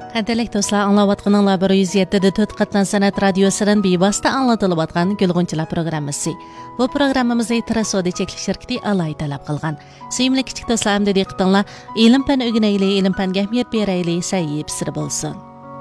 Qadrlik do'stlar, anglayotganinglar 107.4 Qatnan san'at radiosidan bevosita anglatilib Gulg'unchilar programmasi. Bu programmamizni Trasodi cheklik shirkati alay talab qilgan. Sevimli kichik do'stlar, hamda diqqatinglar, ilm-fan o'rganayli, ilm-fanga ahamiyat berayli, sayyib sir bo'lsin.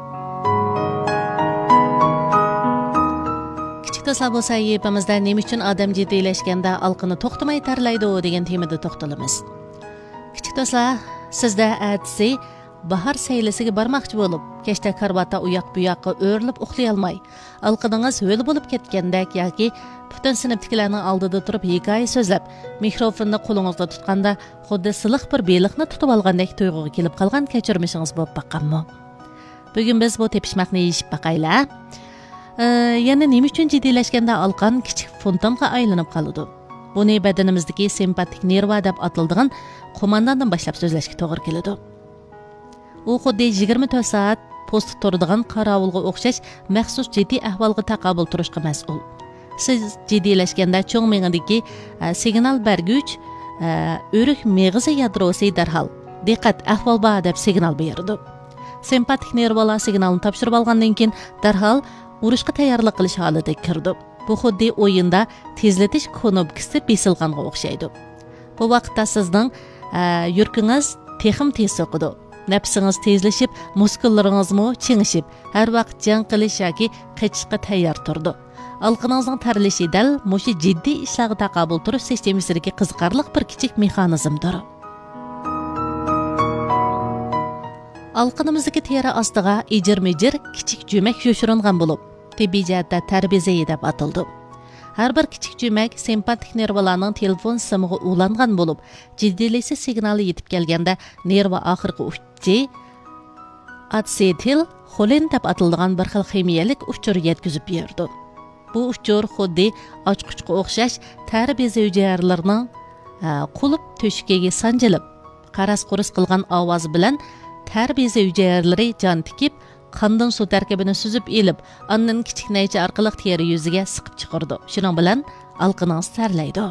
Kichik do'stlar, bu sayyibimizda nima uchun odam jiddiylashganda alqini to'xtamay tarlaydi degan temada to'xtalamiz. Kichik do'stlar, sizda atsi bahar saylisiga barmoqchi bo'lib, kechda karvata uyoq bu yoqqa o'rilib uxlay olmay, alqining'iz ho'l bo'lib ketgandek yoki butun sinfdagilarning oldida turib hikoya so'zlab, mikrofonni qo'lingizda tutganda xuddi siliq bir beliqni tutib olgandek tuyg'uga kelib qolgan kechirmishingiz bo'lib baqqanmi? Bugun biz bu tepishmoqni yeyishib baqaylar. Yana nima uchun jiddiylashganda alqan kichik fontanga aylanib qoladi? Buni badanimizdagi simpatik nerva deb ataladigan qo'mondandan boshlab so'zlashga to'g'ri keladi. U xuddi 24 soat postda turadigan qarovulga o'xshash maxsus jiddiy ahvolga taqobil turishga mas'ul. Siz jiddiylashganda cho'ng miyadagi signal berguvchi o'rik miyig'izi yadrosi darhol diqqat ahvol bor deb signal beradi. Simpatik nervalar signalni topshirib olgandan keyin darhol urushga tayyorlik qilish holatiga kirdi. Bu xuddi o'yinda tezlatish knopkasi besilganga o'xshaydi. Bu vaqtda sizning yurkingiz texim tez so'qidi. Nafsingiz tezlashib, muskullaringizmi chingishib, har vaqt jang qilish yoki qechishga tayyor turdi. Alqiningizning tarlishi dal mushu jiddiy ishlarga taqobil turish sistemasidagi qiziqarli bir kichik mexanizmdir. Alqinimizdagi teri ostiga ijir-mijir kichik jo'mak yoshiringan bo'lib, tibbiy jihatda tarbiyazi deb ataldi. Har bir kichik jo'mak simpatik nervalarning telefon simiga ulangan bo'lib, jiddiylashish signali yetib kelganda nerva oxirgi uchi atsetil xolin deb ataladigan bir xil ximiyalik uchur yetkazib berdi. Bu uchur xuddi ochqichga o'xshash tarbiyazi hujayralarining qulub to'shikiga sanjilib, qaras-quris qilgan ovoz bilan tarbiyazi hujayralari jon tikib, qondan suv tarkibini suzib elib, ondan kichik naycha orqali teri yuziga siqib chiqardi. Shuning bilan alqiningiz tarlaydi.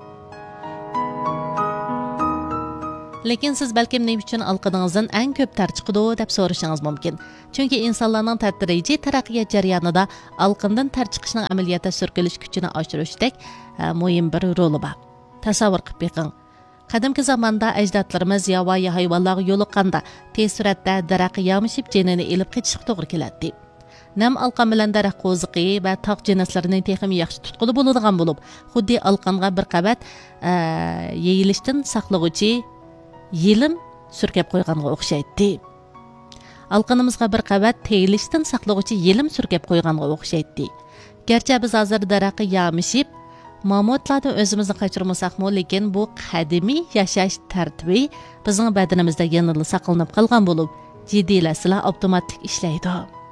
Lekin siz balkim nima uchun alqiningizdan eng ko'p tar chiqadi deb so'rashingiz mumkin. Chunki insonlarning tadrijiy taraqqiyot jarayonida alqindan tar chiqishning amaliyotda surkilish kuchini oshirishdek muhim bir roli bor. Tasavvur qilib beqing. Qadimki zamonda ajdodlarimiz yovvoyi hayvonlarga yo'liqqanda tez suratda daraxtga yamishib jenini elib ketishga to'g'ri keladi. Nam alqan bilan daraxt qo'ziqi va tog' jinslarining texmi yaxshi tutquli bo'ladigan bo'lib, xuddi alqanga bir qavat yeyilishdan saqlag'uvchi yelim surkab qo'yganga o'xshaydi. Alqinimizga bir qavat teyilishdan saqlag'uvchi yelim surkab qo'yganga o'xshaydi. Garchi biz hozir daraxtga yamishib mamutlardan o'zimizni qochirmasaqmi, lekin bu qadimiy yashash tartibi bizning badanimizda yanada saqlanib qolgan bo'lib, jiddiylasizlar avtomatik ishlaydi.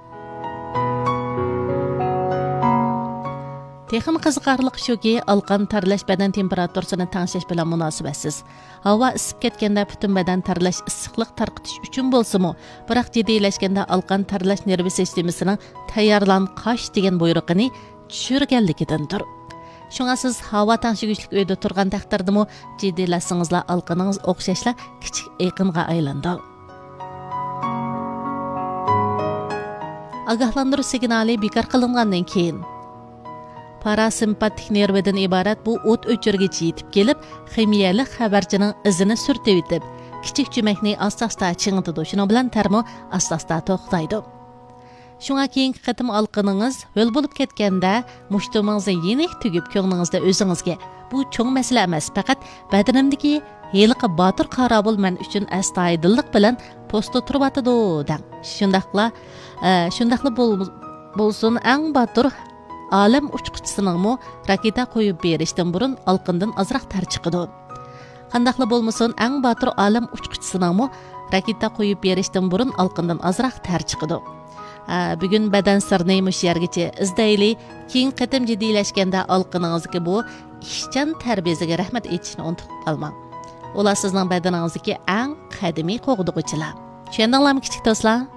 Texnik qiziqarliq shuki, alqan tarlash badan temperaturasini tangshish bilan munosabatsiz. Havo isib ketganda butun badan tarlash issiqlik tarqitish uchun bo'lsa-mu, biroq jiddiylashganda alqan tarlash nerv sistemasining tayyorlanqash degan buyrug'ini tushirganligidandir. Shunga siz havo tangshig'ishlik uyda turgan taqdirdami jiddiylashsangizlar alqiningiz o'xshashla kichik eqinga aylandi. Ogohlantirish signali bekor qilingandan keyin parasimpatik nervidan iborat bu o't o'chirgichi yetib kelib, ximiyalik xabarchining izini surtib etib, kichik jo'makni asta-asta chingitadi. Shuning bilan termo asta-asta to'xtaydi. Shunga keyingi qatim alqiningiz ho'l bo'lib ketganda mushtumingizni yenik tugib ko'nglingizda o'zingizga bu cho'ng masala emas, faqat badanimdagi heliqi botir qarovul men uchun astoydillik bilan postda turyotidi deng. Shundaqla bo'lsin eng botir olam uchqichisinin raketa qo'yib berishdan burun alqindan ozroq tar chiqadi. Qandaqla bo'lmasin eng botir olam uchqichisinin raketa qo'yib berishdan burun alqindan ozroq tar chiqadi. Bugun badan sirni mush yergacha izdayli, keyin qatim jiddiylashganda alqiningizga bu ishchan tarbiyasiga rahmat aytishni unutib qolmang. Ular sizning badaningizdagi eng qadimiy qo'g'dug'ichilar. Tushundinglarmi kichik do'stlar?